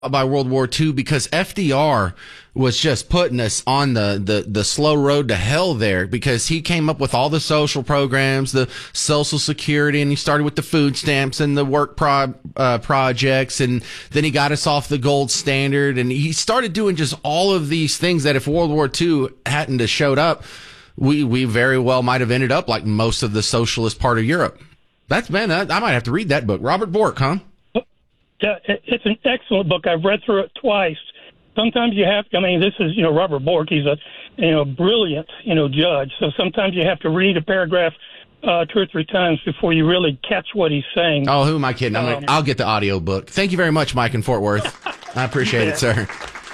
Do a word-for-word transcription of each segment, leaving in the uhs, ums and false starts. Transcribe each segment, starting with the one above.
by World War Two because F D R was just putting us on the, the, the slow road to hell there because he came up with all the social programs, the Social Security, and he started with the food stamps and the work pro, uh, projects, and then he got us off the gold standard, and he started doing just all of these things that if World War Two hadn't have showed up, we, we very well might have ended up like most of the socialist part of Europe. That's, man, I, I might have to read that book. Robert Bork, huh? Yeah, it's an excellent book. I've read through it twice. Sometimes you have, I mean, this is, you know, Robert Bork. He's a, you know, brilliant, you know, judge. So sometimes you have to read a paragraph uh, two or three times before you really catch what he's saying. Oh, who am I kidding? I'm um, gonna, I'll get the audio book. Thank you very much, Mike in Fort Worth. I appreciate it, sir.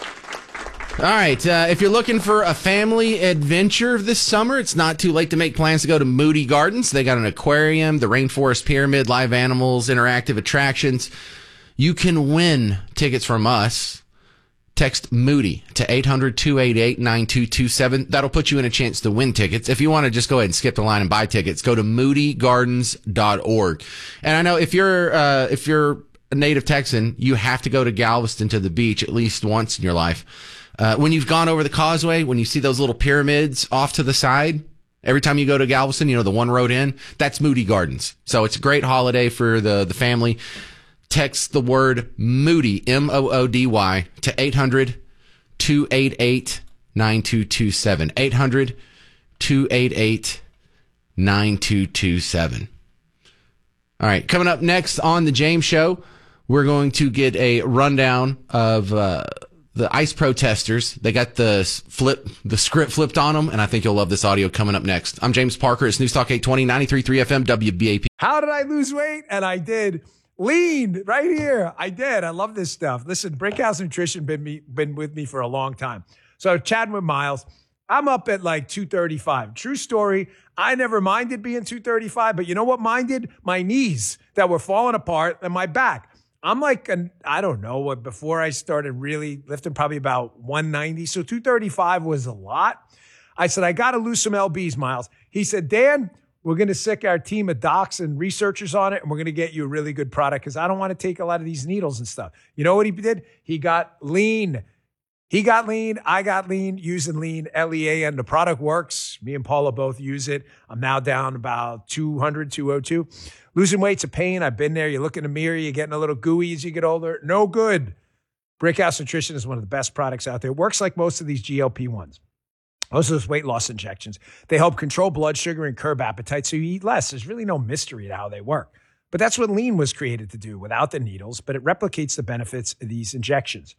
All right. Uh, if you're looking for a family adventure this summer, it's not too late to make plans to go to Moody Gardens. They got an aquarium, the Rainforest Pyramid, live animals, interactive attractions. You can win tickets from us. Text Moody to eight hundred, two eight eight, nine two two seven. That'll put you in a chance to win tickets. If you want to just go ahead and skip the line and buy tickets, go to moody gardens dot org. And I know if you're, uh, if you're a native Texan, you have to go to Galveston to the beach at least once in your life. Uh, when you've gone over the causeway, when you see those little pyramids off to the side, every time you go to Galveston, you know, the one road in, that's Moody Gardens. So it's a great holiday for the, the family. Text the word Moody, M O O D Y, to eight hundred, two eight eight, nine two two seven. eight hundred, two eight eight, nine two two seven. All right, coming up next on The James Show, we're going to get a rundown of uh, the ICE protesters. They got the flip, the script flipped on them, and I think you'll love this audio coming up next. I'm James Parker. It's News Talk eight twenty, ninety-three point three F M, W B A P. How did I lose weight? And I did. Lean right here. I did. I love this stuff. Listen, Brickhouse Nutrition been me been with me for a long time. So chatting with Miles, I'm up at like two thirty-five. True story. I never minded being two thirty-five, but you know what minded? My knees that were falling apart and my back. I'm like, an, I don't know what, before I started really lifting, probably about one ninety. So two thirty-five was a lot. I said, I got to lose some L Bs, Miles. He said, Dan, we're going to sick our team of docs and researchers on it, and we're going to get you a really good product because I don't want to take a lot of these needles and stuff. You know what he did? He got lean. He got lean. I got lean using lean, L E A N. The product works. Me and Paula both use it. I'm now down about two hundred, two oh two. Losing weight's a pain. I've been there. You look in the mirror, you're getting a little gooey as you get older. No good. Brickhouse Nutrition is one of the best products out there. It works like most of these G L P ones. Most of those weight loss injections, they help control blood sugar and curb appetite so you eat less. There's really no mystery to how they work. But that's what lean was created to do without the needles, but it replicates the benefits of these injections.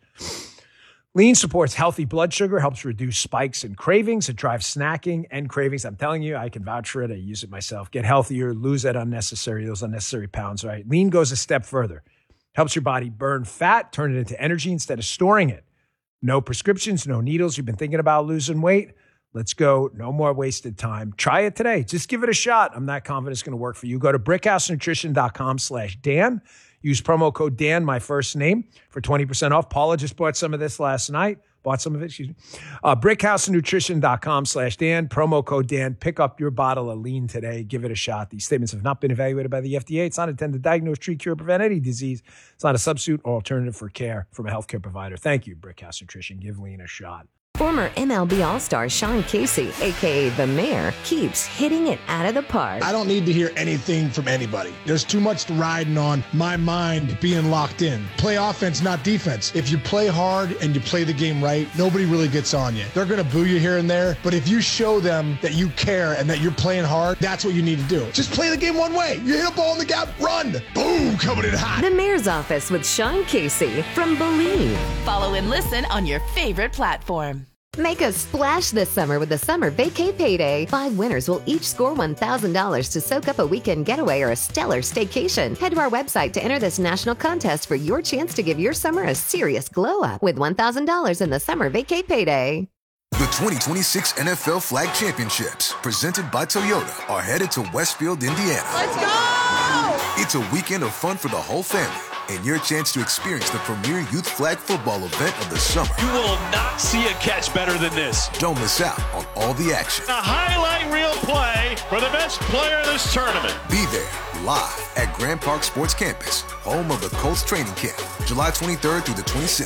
Lean supports healthy blood sugar, helps reduce spikes and cravings. It drives snacking and cravings. I'm telling you, I can vouch for it. I use it myself. Get healthier, lose that unnecessary, those unnecessary pounds, right? Lean goes a step further. Helps your body burn fat, turn it into energy instead of storing it. No prescriptions, no needles. You've been thinking about losing weight? Let's go. No more wasted time. Try it today. Just give it a shot. I'm not confident it's going to work for you. Go to brickhousenutrition.com slash Dan. Use promo code Dan, my first name, for twenty percent off. Paula just bought some of this last night. Bought some of it, excuse me. Uh, brickhousenutrition.com slash Dan. Promo code Dan. Pick up your bottle of lean today. Give it a shot. These statements have not been evaluated by the F D A. It's not intended to diagnose, treat, cure, or prevent any disease. It's not a substitute or alternative for care from a healthcare provider. Thank you, Brickhouse Nutrition. Give lean a shot. Former M L B All-Star Sean Casey, a k a. The Mayor, keeps hitting it out of the park. I don't need to hear anything from anybody. There's too much riding on my mind being locked in. Play offense, not defense. If you play hard and you play the game right, nobody really gets on you. They're going to boo you here and there, but if you show them that you care and that you're playing hard, that's what you need to do. Just play the game one way. You hit a ball in the gap, run. Boom, coming in hot. The Mayor's Office with Sean Casey from Believe. Follow and listen on your favorite platform. Make a splash this summer with the Summer Vacay Payday. Five winners will each score one thousand dollars to soak up a weekend getaway or a stellar staycation. Head to our website to enter this national contest for your chance to give your summer a serious glow up with one thousand dollars in the Summer Vacay Payday. The twenty twenty-six N F L Flag Championships, presented by Toyota, are headed to Westfield, Indiana. Let's go! It's a weekend of fun for the whole family. and your chance to experience the premier youth flag football event of the summer. You will not see a catch better than this. Don't miss out on all the action. A highlight reel play for the best player of this tournament. Be there live at Grand Park Sports Campus, home of the Colts training camp, July twenty-third through the twenty-sixth.